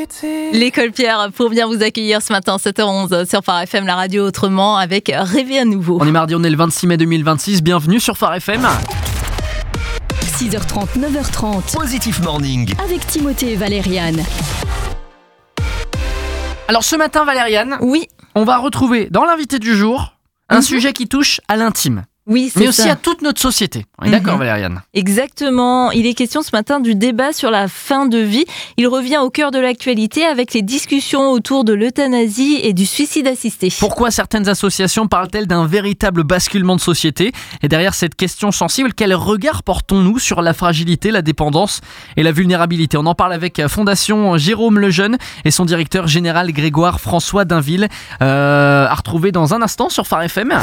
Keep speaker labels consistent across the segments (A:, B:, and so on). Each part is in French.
A: L'école Pierre pour bien vous accueillir ce matin 7h11 sur Phare FM, la radio autrement avec Rêver à nouveau.
B: On est mardi, on est le 26 mai 2026, bienvenue sur Phare FM.
C: 6h30, 9h30.
D: Positive Morning.
C: Avec Timothée et Valériane.
B: Alors ce matin Valériane,
A: Oui,
B: on va retrouver dans l'invité du jour un sujet qui touche à l'intime,
A: oui, c'est
B: mais aussi
A: ça.
B: à toute notre société. On est d'accord Valériane?
A: Exactement. Il est question ce matin du débat sur la fin de vie. Il revient au cœur de l'actualité avec les discussions autour de l'euthanasie et du suicide assisté.
B: Pourquoi certaines associations parlent-elles d'un véritable basculement de société? Et derrière cette question sensible, quel regard portons-nous sur la fragilité, la dépendance et la vulnérabilité? On en parle avec Fondation Jérôme Lejeune et son directeur général Grégoire François Dainville, à retrouver dans un instant sur Phare FM.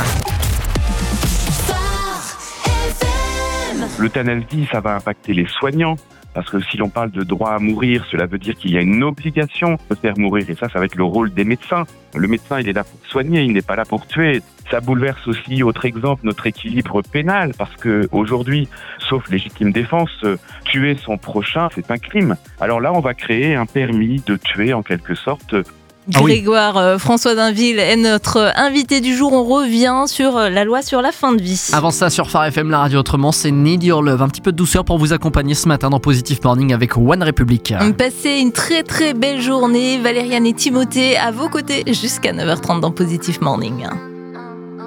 E: L'euthanasie, ça va impacter les soignants, parce que si l'on parle de droit à mourir, cela veut dire qu'il y a une obligation de faire mourir, et ça va être le rôle des médecins. Le médecin, il est là pour soigner, il n'est pas là pour tuer. Ça bouleverse aussi, autre exemple, notre équilibre pénal, parce que aujourd'hui, sauf légitime défense, tuer son prochain, c'est un crime. Alors là, on va créer un permis de tuer, en quelque sorte.
A: Grégoire François Dainville est notre invité du jour. On revient sur la loi sur la fin de vie.
B: Avant ça, sur Phare FM, la radio autrement, c'est Need Your Love. Un petit peu de douceur pour vous accompagner ce matin dans Positive Morning avec One Republic.
A: Passez une très très belle journée. Valériane et Timothée à vos côtés jusqu'à 9h30 dans Positive Morning.